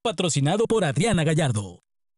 Patrocinado por Adriana Gallardo.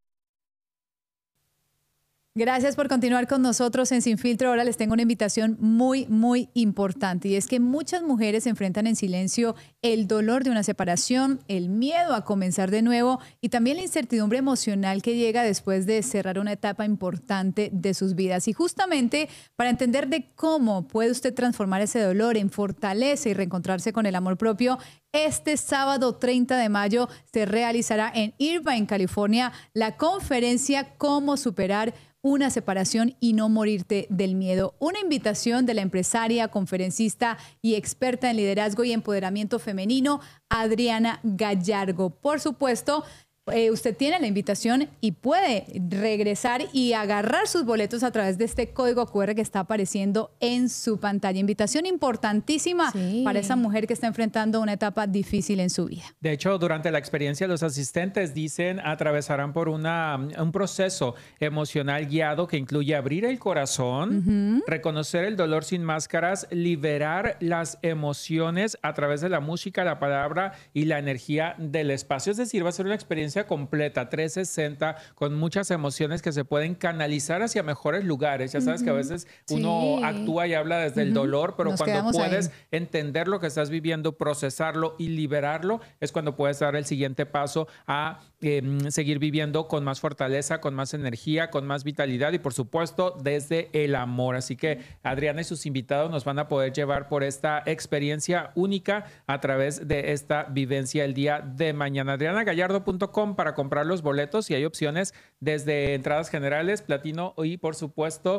Gracias por continuar con nosotros en Sin Filtro. Ahora les tengo una invitación muy importante, y es que muchas mujeres enfrentan en silencio el dolor de una separación, el miedo a comenzar de nuevo y también la incertidumbre emocional que llega después de cerrar una etapa importante de sus vidas. Y justamente para entender de cómo puede usted transformar ese dolor en fortaleza y reencontrarse con el amor propio, este sábado 30 de mayo se realizará en Irvine, California, la conferencia Cómo superar una separación y no morirte del miedo. Una invitación de la empresaria, conferencista y experta en liderazgo y empoderamiento femenino, Adriana Gallardo. Por supuesto, usted tiene la invitación y puede regresar y agarrar sus boletos a través de este código QR que está apareciendo en su pantalla. Invitación importantísima para esa mujer que está enfrentando una etapa difícil en su vida. De hecho, durante la experiencia, los asistentes dicen atravesarán por un proceso emocional guiado que incluye abrir el corazón, reconocer el dolor sin máscaras, liberar las emociones a través de la música, la palabra y la energía del espacio. Es decir, va a ser una experiencia completa, 360, con muchas emociones que se pueden canalizar hacia mejores lugares. Ya sabes que a veces uno actúa y habla desde el dolor, pero cuando puedes entender lo que estás viviendo, procesarlo y liberarlo, es cuando puedes dar el siguiente paso a seguir viviendo con más fortaleza, con más energía, con más vitalidad y, por supuesto, desde el amor. Así que Adriana y sus invitados nos van a poder llevar por esta experiencia única a través de esta vivencia el día de mañana. AdrianaGallardo.com para comprar los boletos, y hay opciones desde entradas generales, platino y, por supuesto,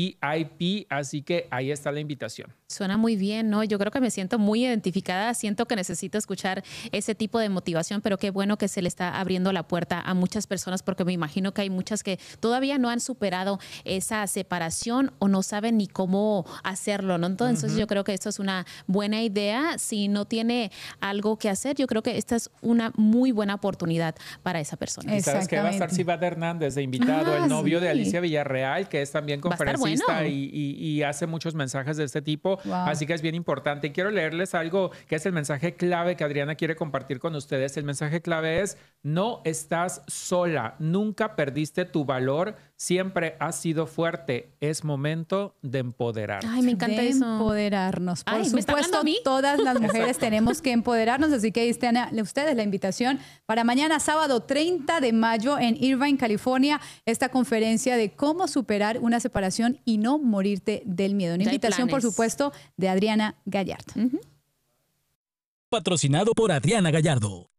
VIP. Así que ahí está la invitación. Suena muy bien, ¿no? Yo creo que me siento muy identificada, siento que necesito escuchar ese tipo de motivación, pero qué bueno que se le está abriendo la puerta a muchas personas, porque me imagino que hay muchas que todavía no han superado esa separación o no saben ni cómo hacerlo, ¿no? Entonces yo creo que esto es una buena idea. Si no tiene algo que hacer, yo creo que esta es una muy buena oportunidad para esa persona. Y sabes que va a estar Sivad Hernández de invitado, el novio de Alicia Villarreal, que es también conferencista y hace muchos mensajes de este tipo. Así que es bien importante. Y quiero leerles algo que es el mensaje clave que Adriana quiere compartir con ustedes. El mensaje clave es: no estás sola, nunca perdiste tu valor, siempre has sido fuerte. Es momento de empoderar. Ay, me encanta eso. Empoderarnos. Por supuesto, todas las mujeres tenemos que empoderarnos, así que ahí están ustedes la invitación para mañana, sábado 30 de mayo en Irvine, California, esta conferencia de cómo superar una separación y no morirte del miedo. Una invitación, por supuesto, de Adriana Gallardo. Patrocinado por Adriana Gallardo.